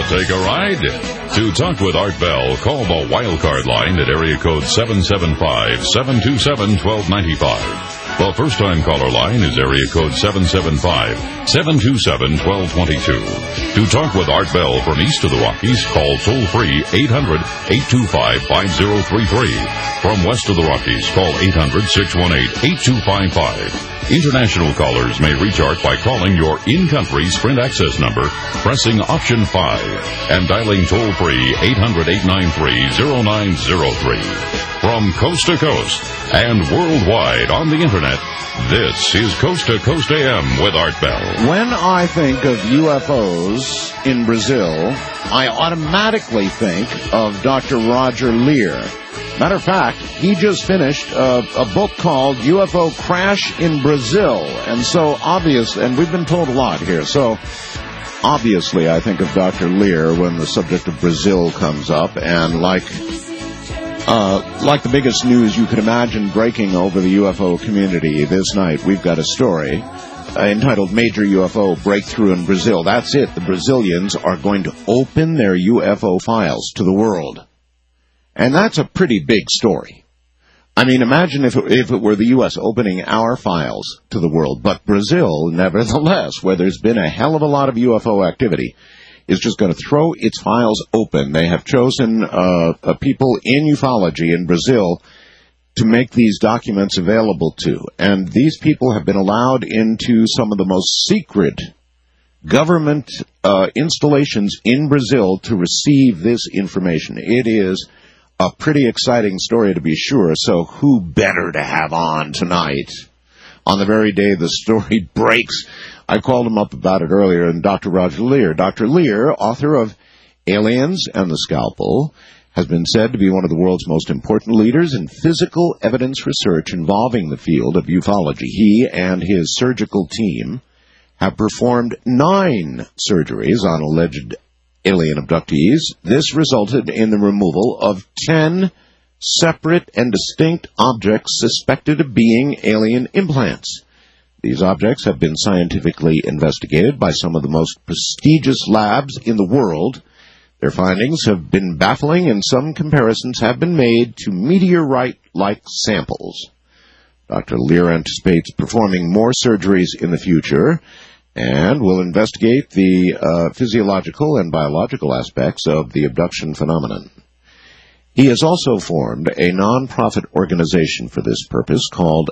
take a ride? To talk with Art Bell, call the wildcard line at area code 775-727-1295. The first-time caller line is area code 775-727-1222. To talk with Art Bell from east of the Rockies, call toll-free 800-825-5033. From west of the Rockies, call 800-618-8255. International callers may reach Art by calling your in-country Sprint access number, pressing option 5, and dialing toll-free 800-893-0903. From coast to coast and worldwide on the Internet, this is Coast to Coast AM with Art Bell. When I think of UFOs in Brazil, I automatically think of Dr. Roger Leir. Matter of fact, he just finished a book called UFO Crash in Brazil. And so obvious, and we've been told a lot here, so obviously I think of Dr. Leir when the subject of Brazil comes up, and like the biggest news you could imagine breaking over the UFO community this night, we've got a story entitled Major UFO Breakthrough in Brazil. That's it. The Brazilians are going to open their UFO files to the world. And that's a pretty big story. I mean, imagine if it were the U.S. opening our files to the world. But Brazil, nevertheless, where there's been a hell of a lot of UFO activity, is just going to throw its files open. They have chosen people in ufology in Brazil to make these documents available to. And these people have been allowed into some of the most secret government installations in Brazil to receive this information. It is a pretty exciting story, to be sure, so who better to have on tonight on the very day the story breaks? I called him up about it earlier, and Dr. Roger Leir. Dr. Leir, author of Aliens and the Scalpel, has been said to be one of the world's most important leaders in physical evidence research involving the field of ufology. He and his surgical team have performed 9 surgeries on alleged alien abductees. This resulted in the removal of 10 separate and distinct objects suspected of being alien implants. These objects have been scientifically investigated by some of the most prestigious labs in the world. Their findings have been baffling, and some comparisons have been made to meteorite-like samples. Dr. Leir anticipates performing more surgeries in the future and will investigate the physiological and biological aspects of the abduction phenomenon. He has also formed a non-profit organization for this purpose called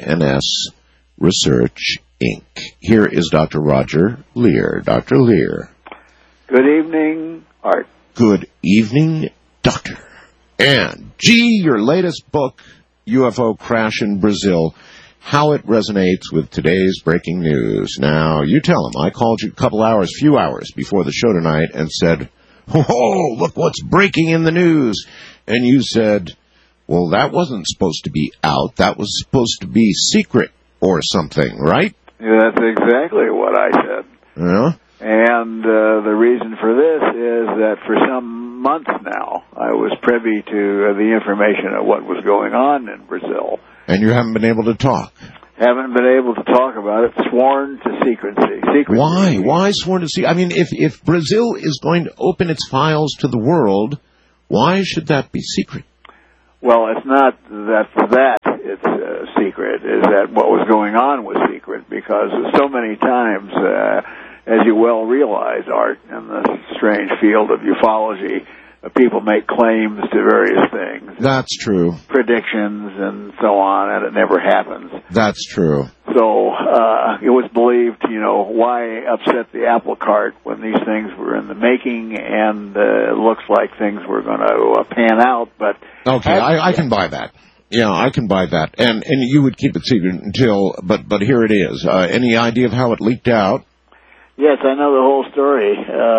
ANS Research, Inc. Here is Dr. Roger Leir. Dr. Leir. Good evening, Art. Good evening, Doctor. And, your latest book, UFO Crash in Brazil, how it resonates with today's breaking news. Now, you tell him. I called you a few hours before the show tonight and said, oh, look what's breaking in the news. And you said, well, that wasn't supposed to be out. That was supposed to be secret or something, right? Yeah, that's exactly what I said. Yeah? And the reason for this is that for some months now, I was privy to the information of what was going on in Brazil. And you haven't been able to talk? Haven't been able to talk about it. Sworn to secrecy. Why? Why sworn to secrecy? I mean, if Brazil is going to open its files to the world, why should that be secret? Well, it's not that for that it's secret. Is that what was going on was secret, because so many times, as you well realize, Art, in the strange field of ufology, people make claims to various things. That's true. Predictions and so on, and it never happens. That's true. So it was believed, why upset the apple cart when these things were in the making, and it looks like things were going to pan out. But okay, I can buy that. Yeah, I can buy that. And you would keep it secret until, but here it is. Any idea of how it leaked out? Yes, I know the whole story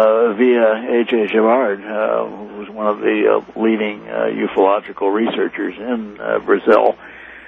via H.A. Girard, who was one of the leading ufological researchers in Brazil.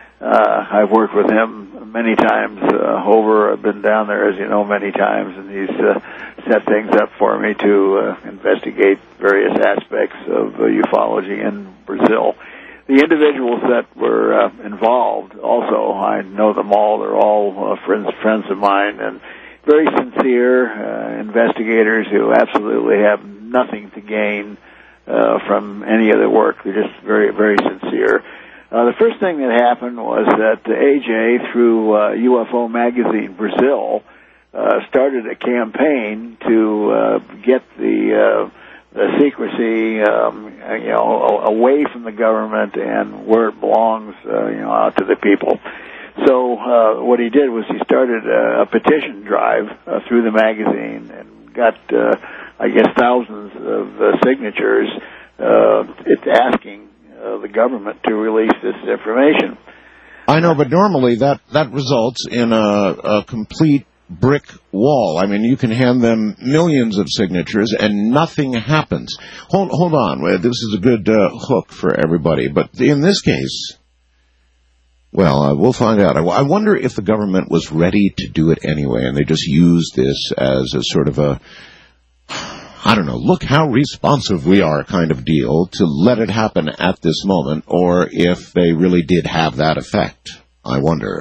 I've worked with him many times over. I've been down there, as you know, many times, and he's set things up for me to investigate various aspects of ufology in Brazil. The individuals that were involved, also, I know them all. They're all friends of mine, and very sincere investigators who absolutely have nothing to gain from any of the work. They're just very, very sincere. The first thing that happened was that AJ, through UFO Magazine Brazil, started a campaign to get the secrecy, away from the government and where it belongs, out to the people. So what he did was he started a petition drive through the magazine and got, thousands of signatures. It's asking the government to release this information. I know, but normally that results in a complete brick wall. I mean, you can hand them millions of signatures and nothing happens. Hold on. This is a good hook for everybody. But in this case, well, we'll find out. I wonder if the government was ready to do it anyway, and they just used this as a sort of a, I don't know, look how responsive we are kind of deal to let it happen at this moment, or if they really did have that effect. I wonder.